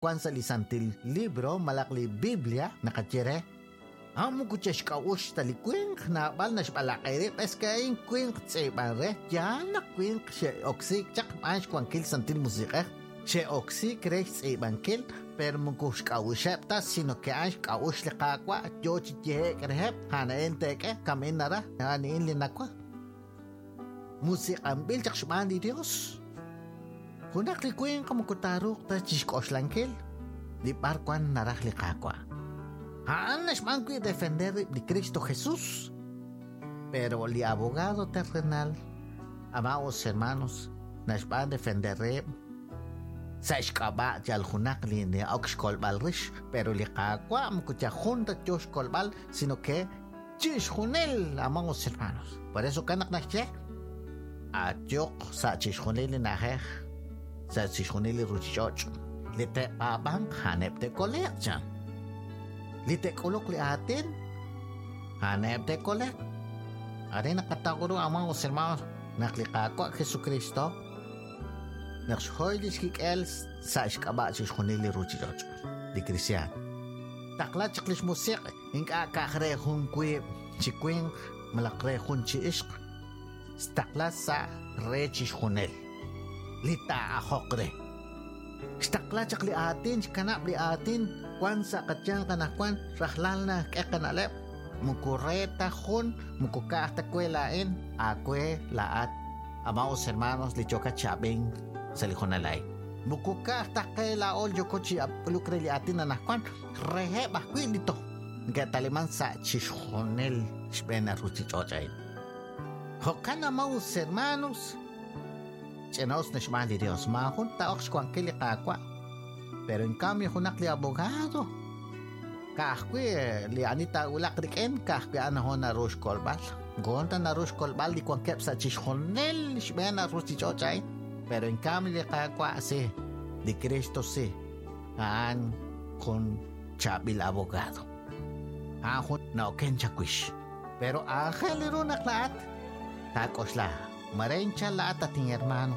Kwan sa lisantil libro malakli Biblia nakatire. Amo kuchesh kaush talikwink na bal na shpalakairi peskain kwink tsebare ya na kwink she oksik chak manch kwankil santil musika she oksik rech tsebankil per mukush kaushep tas sino que anch kaush le kakwa yo chiche krehep hana enteke kaminara hani inli nakwa musika ambil chak shman di Dios hunak likwink kamukutaruk tas chishkosh lankil di parkwan narah li kakwa. Anas manco y defender de Cristo Jesús. Pero el abogado terrenal, amados hermanos, nos va a defender. Sa escapa ya el junak li ne oxcolbal rish, pero li kakwa mucha junta josh colbal, sino que chish junel, amados hermanos. Por eso kanak nasche, a yok sa chish junel nahej, sa chish junel ruchichoch, li te abang hanep te kolechan. Litek ulok li atin hanep te kolek are nakataguro amang hermanos naklikako Jesucristo nakshoy diskikel sa iskaba si khonili ruchijoch di Cristian takla chiklis musik inka kakre hun kwi chikwing malakre hun chi isk stakla sa rechi khonel lita ahokre stakla chikli atin kanap li atin kwan sa katyang kanakwan rahlal na kekanalep mukureta hun mukukahta kwelain akwe laat amaos hermanos lichoka chabing sa likonalay mukukahta kwelaol yokochi apulukre li atin nanakwan rehe bakwi dito nga taliman sa chishonel shbena ruchichochain hokan amaos hermanos chenos na shman di Dios mahun taoks kwan kilikakwa. Pero en cambio hunak li abogado kahkwe li anita ulak riken kahkwe anahon na rush kolbal gonta na rush kolbal di kwan kep sa chishonel shbena rush chochay pero en cambio li kakwa si di Cristo si an kun chabil abogado ahon na oken chakwish pero angel irunak lahat takos la marencha lahat ating hermano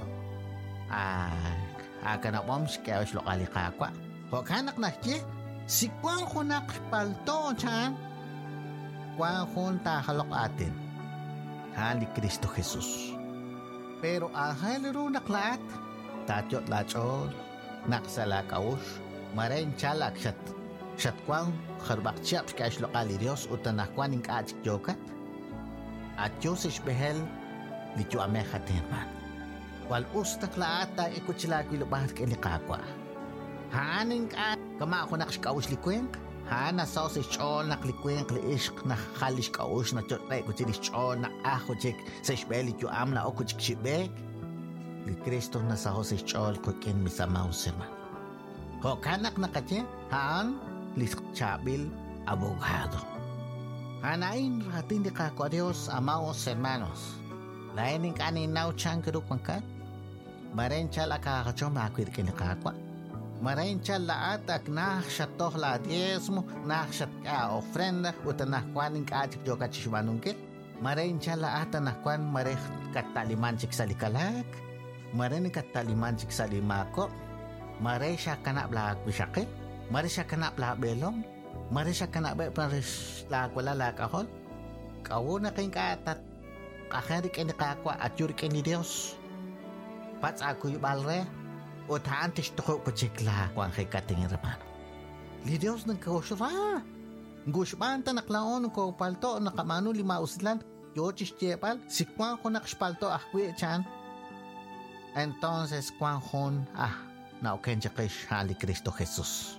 Akana boms kaya islo kalikakwa. Hokanak na siya. Si Kwang hunak palto chan. Kwang hun tahalok atin. Hali Cristo Jesus. Pero ahal runak lahat. Tatyot lachol. Naksala kaush. Maren chalak shat. Shat Kwang kharbak chiap kaya islo kali Dios. Utanakwan ing kaachik jokat. At Diyos isbehel. Licho amekhat herman. Wal ustak laata ikutsila kilubahat kilikakwa. Haning ka kama ako naksikawis likwenk. Hana sausage chol naklikwenk liishk na khalish kaus na chotay kutsilis chol na ako chik sa isbeli yu amla o kutsik shibek. Li Kristo na sausage chol kukin misamaw sirma. Ho kanak nakatye haan li chabil abogado. Hanain ratin di kakwa Dios amaos hermanos. Laining kanin now chan kirukwankat. Marencha la kakachom akwir kinikakwa. Marencha la atak nakshat toh la diezmo, nakshat ka ofrenda, utanakwan ing kachik joka chishmanungkit. Marencha la atanakwan marek katalimanchik salikalak. Maren katalimanchik salimako. Maresha kanap la kwishakit. Maresha kanap la belong. Maresha kanap pares la kwala la kahol. Kawuna king katat. Kakari kinikakwa at yuri kini Dios. Pats ako yubalre o taantis toko pachikla kung kay kating hermano. Li Dios ng kausra. Gushbanta naklaon ko palto nakamano lima uslan. Yochis chepal si kwan ko nakspalto akwi chan. Entonces kwan hon na okencha kay Hali Cristo Jesus.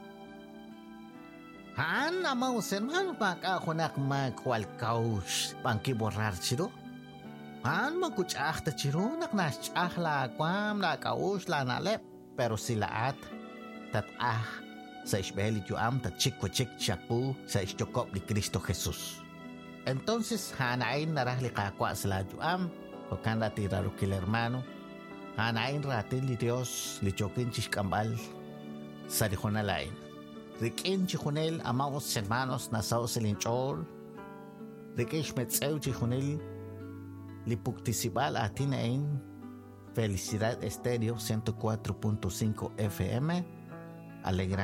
Han amaw hermano baka ako nakmakwalkaus pangkiborar chiro. Han magkutsah ta chiro naknasyah la kwam la kaus la nalep pero sila at tat sa isbeli yuam tat chikwa chik chapu sa isyokop ni Cristo Jesus. Entonces hanain narahli kakwa sila yuam o kanda tiraro kil hermano hanain ratin li Dios li chokin chishkambal sa dihonalain. Rikin chikunel amaos hermanos na sao silinchol rikish metsew chikunel Lipuktisibal atin en Felicidad Estéreo 104.5 FM alegra